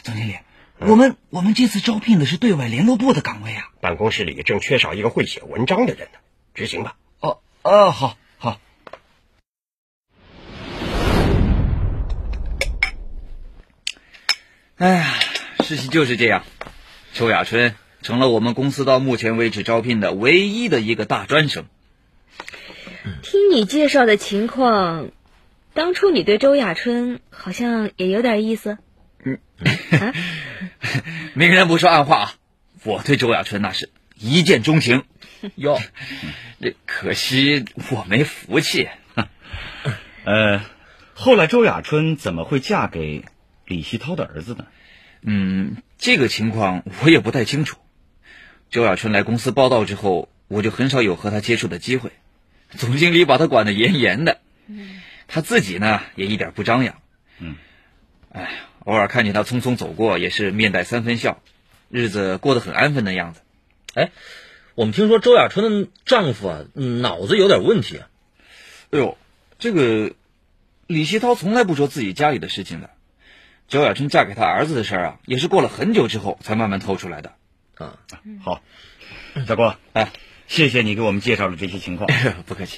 总经理，我们这次招聘的是对外联络部的岗位啊。 办公室里正缺少一个会写文章的人呢，执行吧。 好。哎呀，事情就是这样，周亚春成了我们公司到目前为止招聘的唯一的一个大专生。 听你介绍的情况，当初你对周亚春好像也有点意思。 明人不说暗话啊，我对周亚春那是一见钟情。 哟， 这可惜我没福气。 后来周亚春怎么会嫁给李希涛的儿子呢？ 这个情况我也不太清楚。周亚春来公司报道之后，我就很少有和他接触的机会。总经理把他管得严严的，他自己呢也一点不张扬。偶尔看见他匆匆走过，也是面带三分笑，日子过得很安分的样子。 我们听说周亚春的丈夫脑子有点问题啊。 哎呦，这个李希涛从来不说自己家里的事情的。周亚春嫁给他儿子的事儿也是过了很久之后才慢慢透出来的。 好，小郭，谢谢你给我们介绍了这些情况。 不客气。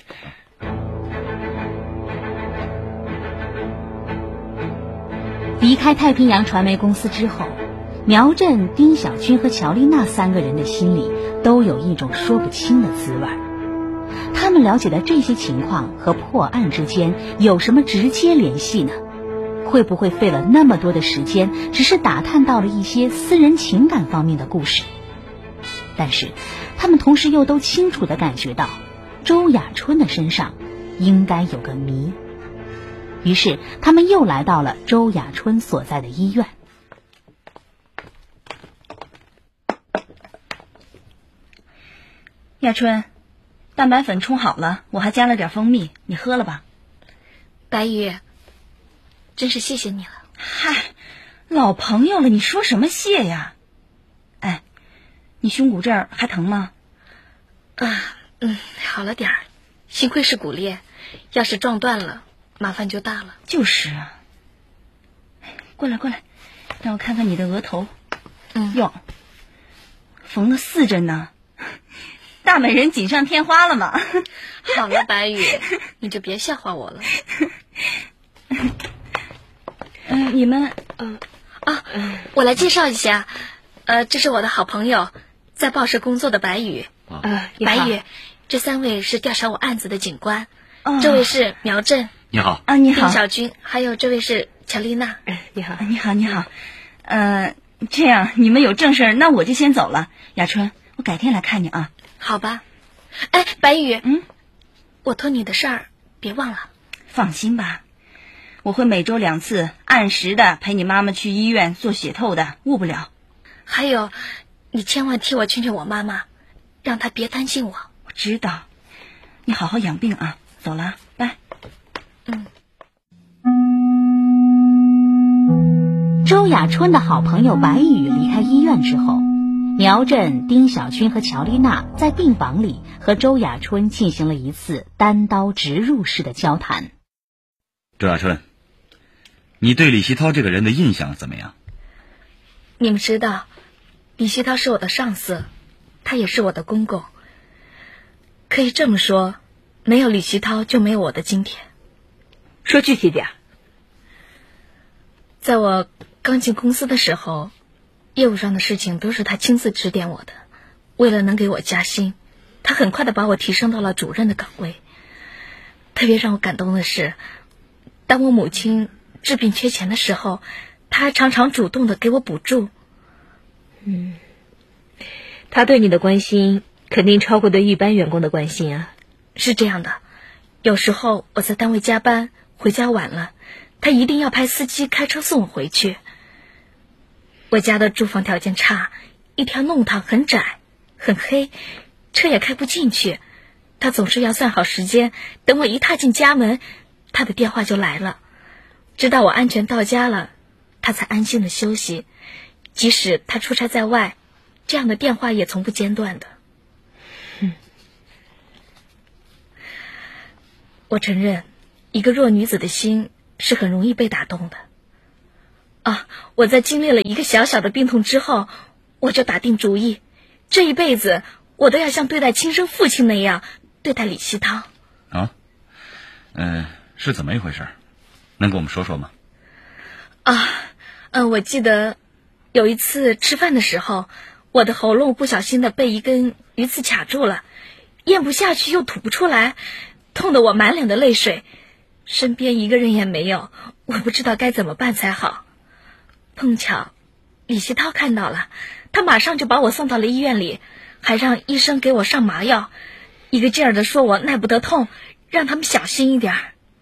离开太平洋传媒公司之后，苗振、丁小军和乔丽娜三个人的心里都有一种说不清的滋味。他们了解的这些情况和破案之间有什么直接联系呢？会不会费了那么多的时间，只是打探到了一些私人情感方面的故事？但是他们同时又都清楚地感觉到，周亚春的身上应该有个谜。于是他们又来到了周亚春所在的医院。 亚春，蛋白粉冲好了，我还加了点蜂蜜，你喝了吧。 白宇，真是谢谢你了。 嗨，老朋友了，你说什么谢呀？你胸骨这儿还疼吗？ 好了点儿，幸亏是骨裂，要是撞断了，麻烦就大了。 就是啊。过来，让我看看你的额头。哟，缝了4针呢，大美人锦上添花了嘛。 好了，白宇，你就别笑话我了。 你们我来介绍一下，这是我的好朋友，在报社工作的白宇。白宇，这3位是调查我案子的警官。这位是苗振。 你好。 你好。 丁小军，还有这位是乔丽娜。 你好。这样你们有正事，那我就先走了。亚春，我改天来看你啊。 好吧。白宇，我托你的事儿别忘了。 放心吧，我会每周2次按时的陪你妈妈去医院做血透的，误不了。 还有，你千万替我劝劝我妈妈，让她别担心我。 我知道，你好好养病啊。走了，拜。 周亚春的好朋友白宇离开医院之后，苗振、丁小军和乔丽娜在病房里和周亚春进行了一次单刀直入式的交谈。 周亚春，你对李希涛这个人的印象怎么样？ 你们知道，李希涛是我的上司，他也是我的公公。可以这么说，没有李希涛就没有我的今天。 说具体点。 在我刚进公司的时候，业务上的事情都是他亲自指点我的。为了能给我加薪，他很快的把我提升到了主任的岗位。特别让我感动的是，当我母亲治病缺钱的时候，他还常常主动的给我补助。 他对你的关心肯定超过对一般员工的关心啊。 是这样的，有时候我在单位加班，回家晚了，他一定要派司机开车送我回去。我家的住房条件差，一条弄堂很窄很黑，车也开不进去。他总是要算好时间，等我一踏进家门，他的电话就来了。直到我安全到家了，他才安心的休息。即使他出差在外，这样的电话也从不间断的。我承认，一个弱女子的心是很容易被打动的。 我在经历了一个小小的病痛之后，我就打定主意，这一辈子我都要像对待亲生父亲那样对待李希涛。 是怎么一回事？能跟我们说说吗？ 我记得有一次吃饭的时候，我的喉咙不小心的被一根鱼刺卡住了，咽不下去又吐不出来，痛得我满脸的泪水，身边一个人也没有，我不知道该怎么办才好。碰巧李希涛看到了，他马上就把我送到了医院里，还让医生给我上麻药，一个劲儿的说我耐不得痛，让他们小心一点。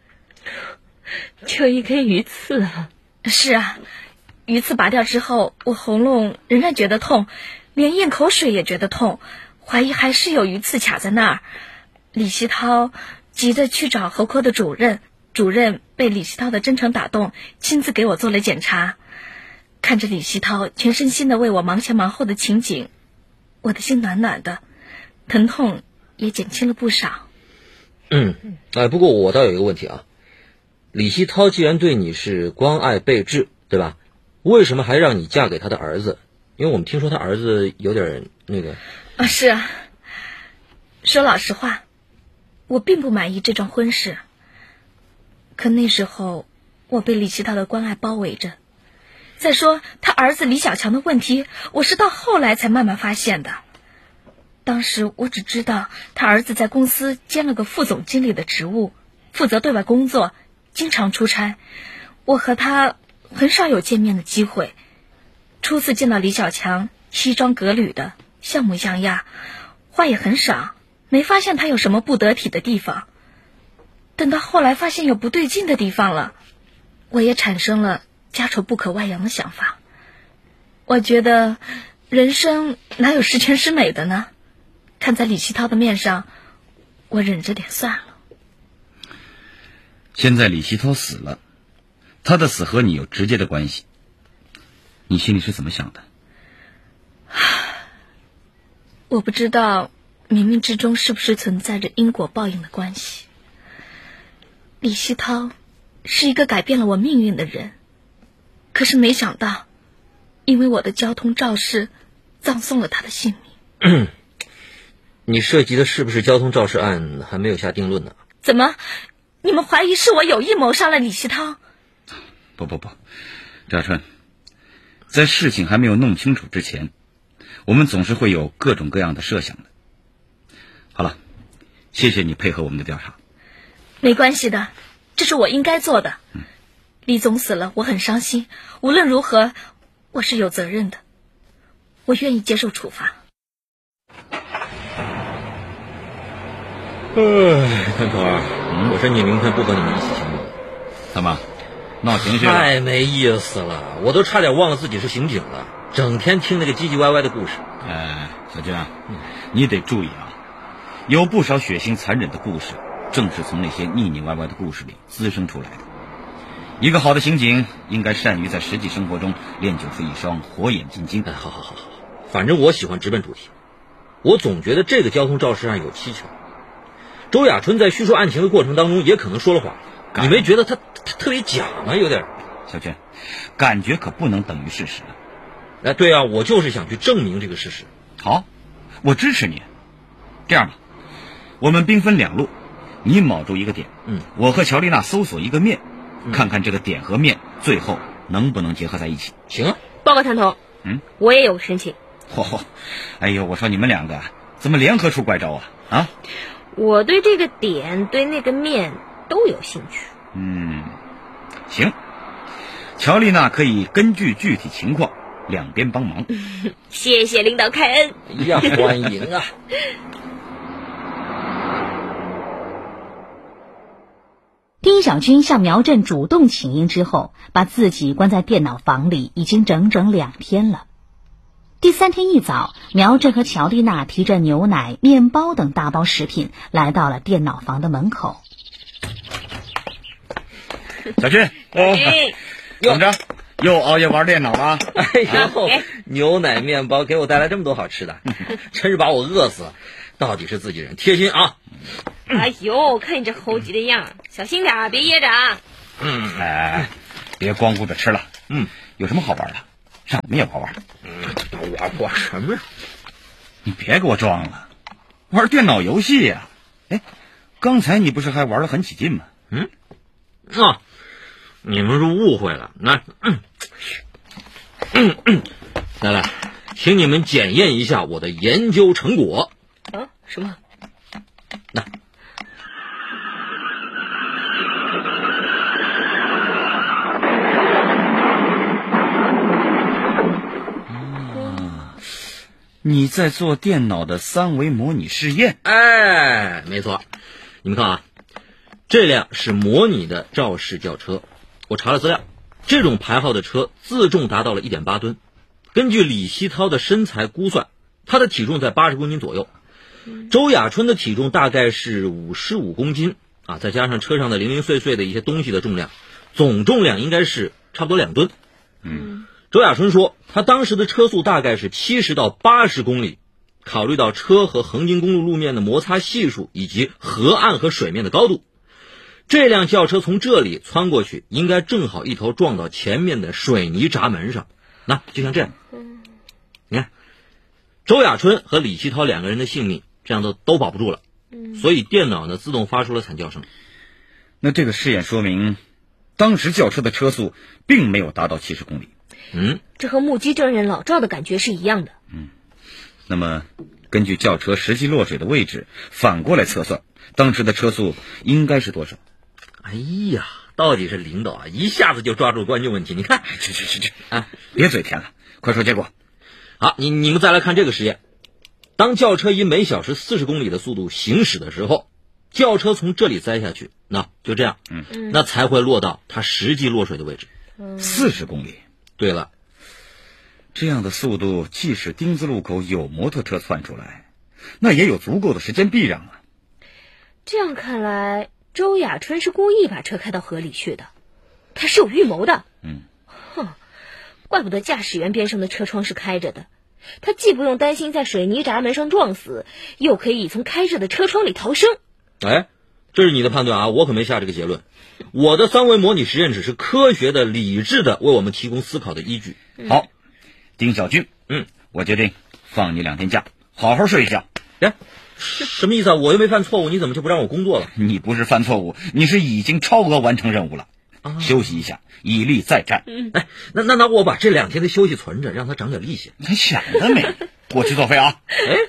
就一根鱼刺啊？ 是啊，鱼刺拔掉之后，我喉咙仍然觉得痛，连咽口水也觉得痛，怀疑还是有鱼刺卡在那儿。李希涛急着去找喉科的主任，主任被李希涛的真诚打动，亲自给我做了检查。看着李希涛全身心的为我忙前忙后的情景，我的心暖暖的，疼痛也减轻了不少。 不过我倒有一个问题啊，李希涛既然对你是关爱备至，对吧？为什么还让你嫁给他的儿子？因为我们听说他儿子有点那个。 是啊，说老实话，我并不满意这桩婚事。可那时候我被李希涛的关爱包围着。再说他儿子李小强的问题，我是到后来才慢慢发现的。当时我只知道他儿子在公司兼了个副总经理的职务，负责对外工作，经常出差。我和他很少有见面的机会。初次见到李小强，西装革履的，像模像样，话也很少，没发现他有什么不得体的地方。等到后来发现有不对劲的地方了，我也产生了家丑不可外扬的想法。我觉得人生哪有十全十美的呢？看在李希涛的面上，我忍着点算了。 现在李希涛死了，他的死和你有直接的关系，你心里是怎么想的？ 我不知道冥冥之中是不是存在着因果报应的关系。李希涛是一个改变了我命运的人，可是没想到因为我的交通肇事葬送了他的性命。 你涉及的是不是交通肇事案还没有下定论呢？ 怎么，你们怀疑是我有意谋杀了李希涛？ 不，赵亚春，在事情还没有弄清楚之前，我们总是会有各种各样的设想的。好了，谢谢你配合我们的调查。 没关系的，这是我应该做的。李总死了，我很伤心，无论如何我是有责任的，我愿意接受处罚。 看头儿，我说你明天不和你们一起行动。 怎么闹情绪了？ 太没意思了，我都差点忘了自己是刑警了，整天听那个唧唧歪歪的故事。 小军啊，你得注意啊，有不少血腥残忍的故事正是从那些腻腻歪歪的故事里滋生出来的。一个好的刑警应该善于在实际生活中练就出一双火眼金睛。 好，反正我喜欢直奔主题。我总觉得这个交通肇事案有蹊跷。周亚春在叙述案情的过程当中也可能说了谎，你没觉得他特别假吗？有点。 小军，感觉可不能等于事实。 对啊，我就是想去证明这个事实。 好，我支持你。这样吧，我们兵分两路，你铆住一个点，我和乔丽娜搜索一个面，看看这个点和面最后能不能结合在一起。 行啊。 报告探头，我也有个申请。 哎呦，我说你们两个怎么联合出怪招啊？ 我对这个点对那个面都有兴趣。 行，乔丽娜可以根据具体情况两边帮忙。 谢谢领导开恩。 欢迎啊。 丁小军向苗振主动请缨之后，把自己关在电脑房里已经整整2天了。第3天一早，苗振和乔丽娜提着牛奶、面包等大包食品来到了电脑房的门口。 小军，怎么着？又熬夜玩电脑了？ 牛奶、面包给我带来这么多好吃的，真是把我饿死了。到底是自己人，贴心啊！ 哎呦，看你这猴急的样，小心点，别噎着啊！ 别光顾着吃了。 有什么好玩的？让我们也玩玩。 玩什么呀？ 你别给我装了，玩电脑游戏呀！哎，刚才你不是还玩得很起劲吗？ 你们是误会了。来，请你们检验一下我的研究成果。 啊？什么？ 那。 你在做电脑的3维模拟试验？ 哎，没错。你们看啊，这辆是模拟的肇事轿车。我查了资料，这种牌号的车自重达到了 1.8 吨。根据李希涛的身材估算，他的体重在80公斤左右。周雅春的体重大概是55公斤啊，再加上车上的零零碎碎的一些东西的重量，总重量应该是差不多2吨。周雅春说，他当时的车速大概是70到80公里。考虑到车和横津公路路面的摩擦系数以及河岸和水面的高度，这辆轿车从这里穿过去，应该正好一头撞到前面的水泥闸门上。那就像这样，你看，周雅春和李希涛2个人的性命这样都保不住了。所以电脑呢自动发出了惨叫声。 那这个试验说明，当时轿车的车速并没有达到70公里。 这和目击证人老赵的感觉是一样的。 那么根据轿车实际落水的位置反过来测算，当时的车速应该是多少？ 哎呀，到底是领导啊，一下子就抓住关键问题。你看， 去啊，别嘴甜了，快说结果。 好，你们再来看这个实验。当轿车以每小时40公里的速度行驶的时候，轿车从这里栽下去，那就这样，那才会落到它实际落水的位置。 40公里。 对了， 这样的速度，即使丁字路口有摩托车窜出来，那也有足够的时间避让啊。 这样看来，周雅春是故意把车开到河里去的，他是有预谋的。怪不得驾驶员边上的车窗是开着的，他既不用担心在水泥闸门上撞死，又可以从开着的车窗里逃生。 哎，这是你的判断啊，我可没下这个结论。我的3维模拟实验只是科学的、理智的为我们提供思考的依据。 好，丁小军，我决定放你2天假，好好睡一觉。 什么意思啊？我又没犯错误，你怎么就不让我工作了？ 你不是犯错误，你是已经超额完成任务了。休息一下，以力再战。 那我把这2天的休息存着，让它长点力气。 你想得美！过去作废啊！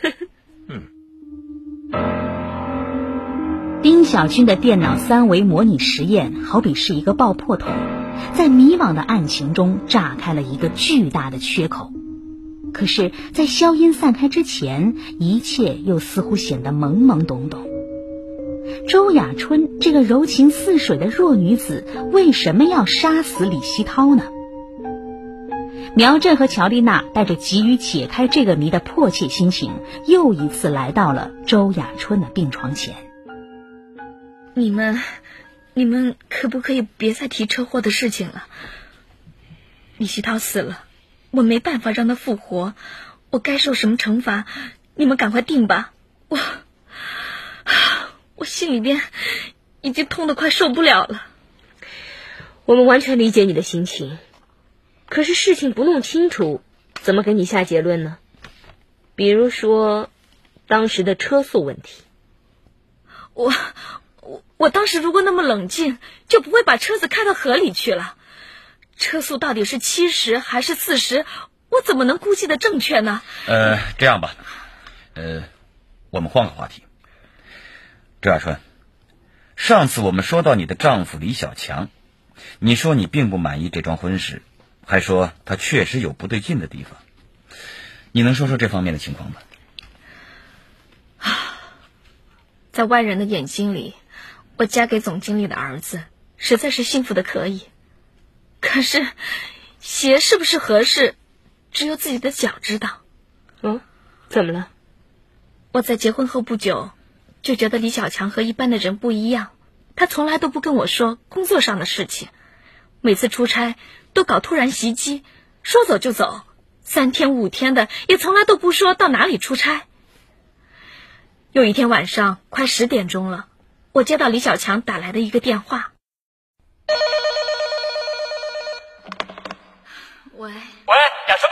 丁小军的电脑3维模拟实验好比是一个爆破筒，在迷惘的案情中炸开了一个巨大的缺口。可是在硝烟散开之前，一切又似乎显得懵懵懂懂。周雅春这个柔情似水的弱女子，为什么要杀死李希涛呢？苗振和乔丽娜带着急于解开这个谜的迫切心情，又一次来到了周雅春的病床前。 你们可不可以别再提车祸的事情了？李希涛死了，我没办法让他复活，我该受什么惩罚，你们赶快定吧。我心里边已经痛得快受不了了。 我们完全理解你的心情，可是事情不弄清楚，怎么给你下结论呢？比如说当时的车速问题。我当时如果那么冷静，就不会把车子开到河里去了。车速到底是70还是40，我怎么能估计的正确呢？ 这样吧，我们换个话题。周亚春，上次我们说到你的丈夫李小强，你说你并不满意这桩婚事，还说他确实有不对劲的地方。你能说说这方面的情况吗？ 在外人的眼睛里，我嫁给总经理的儿子实在是幸福的可以。可是鞋是不是合适，只有自己的脚知道。 怎么了？ 我在结婚后不久就觉得李小强和一般的人不一样，他从来都不跟我说工作上的事情，每次出差都搞突然袭击，说走就走，3天5天的，也从来都不说到哪里出差。有一天晚上快10点钟了，我接到李小强打来的一个电话。 喂， 喂，雅春。